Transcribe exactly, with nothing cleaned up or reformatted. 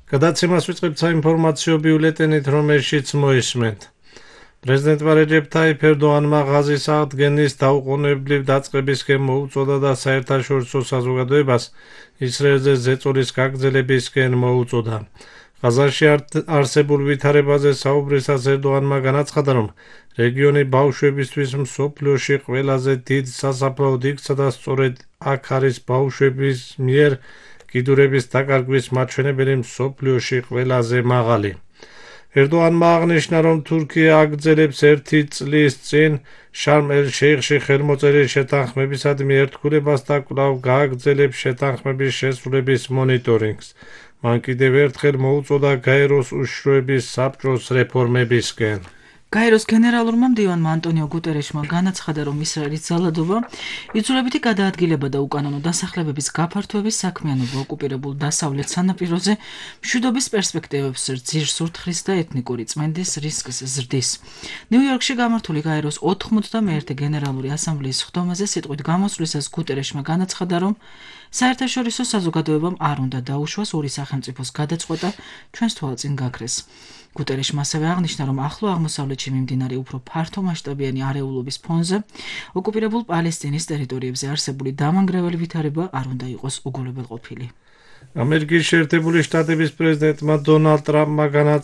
გადაცემას ვიწყებთ საინფორმაციო ბიულეტენით, რომელშიც მოისმენთ. პრეზიდენტმა რეჯეფ თაიფ ერდოღანმა ღაზის აღდგენის დაუყოვნებლივ დაწყებისკენ მოუწოდა და საერთაშორისო საზოგადოებას ისრაელზე ზეწოლის გაგრძელებისკენ მოუწოდა. ღაზაში არსებულ ვითარებაზე საუბრისას ერდოღანმა განაცხადა, რომ რეგიონი ბავშვებისთვის მსოფლიოში ყველაზე დიდ სასაფლაოდ იქცა და სწორედ აქ არის ბავშვების მიერ კიდურების დაკარგვის მაჩვენებელი მსოფლიოში ყველაზე მაღალი. ერდოღანმა აღნიშნა, რომ თურქია აგრძელებს ერთი წლის წინ შარმ-ელ-შეიხში ხელმოწერილ შეთანხმებისადმი ერთგულებას და კვლავ გააგრძელებს შეთანხმების შესრულების მონიტორინგს. მან კიდევ ერთხელ მოუწოდა გაეროს უშიშროების საბჭოს რეფორმებისკენ. გაეროს გენერალურმა მდივანმა ანტონიო გუტერეშმა განაცხადა, რომ ისრაელის ძალადობა, იძულებითი გადაადგილება და უკანონო დასახლებების გაფართოების საქმიანობა ოკუპირებულ დასავლეთ სანაპიროზე მშვიდობის პერსპექტივებს ძირს ურთხრის და ეთნიკური წმენდის რისკს ზრდის. ნიუ-იორკში გამართული გაეროს ოთხმოცდამეერთე გენერალური ასამბლეის ხდომაზე სიტყვით გამოსვლისას გუტერეშმა განაცხადა, რომ საერთაშორისო საზოგადოებამ არ უნდა დაუშვას ორი სახელმწიფოს გადაწყვეტა ჩვენს თვალწინ გაქრეს. გუტერეშმა ასევე აღნიშნა, რომ ახლო აღმოსავლეთში მიმდინარე უფრო ფართომასშტაბიანი არეულობის ფონზე ოკუპირებულ პალესტინის ტერიტორიებზე არსებული დამანგრეველი ვითარება არ უნდა იყოს უგულებელყოფილი. ამერიკის შეერთებული შტატების პრეზიდენტმა დონალდ ტრამპმა განაცხადა,